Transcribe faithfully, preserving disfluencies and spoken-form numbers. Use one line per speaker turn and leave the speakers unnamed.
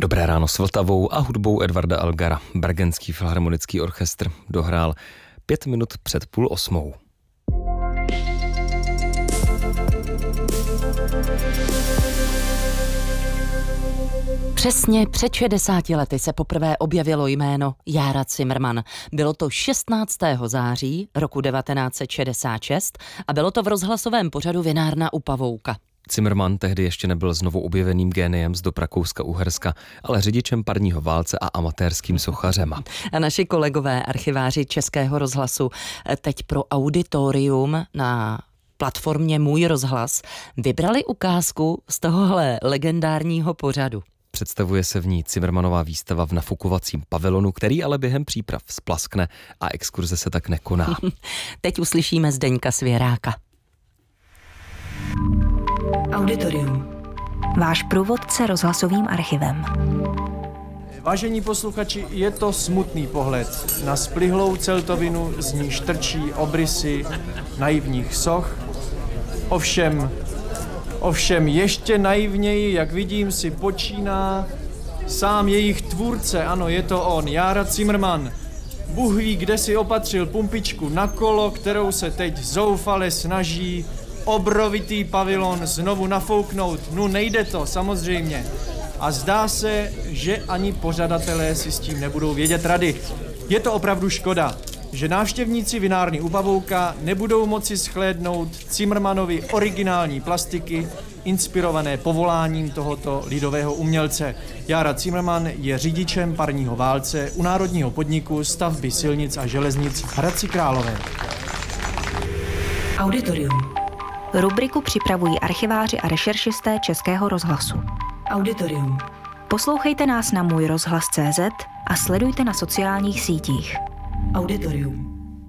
Dobré ráno s Vltavou a hudbou Edvarda Elgara. Bergenský filharmonický orchestr dohrál pět minut před půl osmou.
Přesně před šedesáti lety se poprvé objevilo jméno Jára Cimrman. Bylo to šestnáctého září roku devatenáct set šedesát šest a bylo to v rozhlasovém pořadu Vinárna u Pavouka.
Cimrman tehdy ještě nebyl znovu objeveným géniem z dob Rakouska-Uherska, ale řidičem parního válce a amatérským sochařem.
A naši kolegové archiváři Českého rozhlasu teď pro auditorium na platformě Můj rozhlas vybrali ukázku z tohohle legendárního pořadu.
Představuje se v ní Cimrmanová výstava v nafukovacím pavilonu, který ale během příprav splaskne a exkurze se tak nekoná.
Teď uslyšíme Zdeňka Svěráka.
Auditorium. Váš průvodce rozhlasovým archivem.
Vážení posluchači, je to smutný pohled na splihlou celtovinu, z níž trčí obrysy naivních soch. Ovšem, ovšem ještě naivněji, jak vidím, si počíná sám jejich tvůrce. Ano, je to on, Jára Cimrman. Bůh ví, kde si opatřil pumpičku na kolo, kterou se teď zoufale snaží obrovitý pavilon znovu nafouknout. No nejde to, samozřejmě. A zdá se, že ani pořadatelé si s tím nebudou vědět rady. Je to opravdu škoda, že návštěvníci Vinárny u Pavouka nebudou moci shlédnout Cimrmanovi originální plastiky, inspirované povoláním tohoto lidového umělce. Jára Cimrman je řidičem parního válce u Národního podniku stavby silnic a železnic v Hradci Králové.
Auditorium. Rubriku připravují archiváři a rešeršisté Českého rozhlasu. Auditorium. Poslouchejte nás na můj rozhlas tečka cé zet a sledujte na sociálních sítích. Auditorium.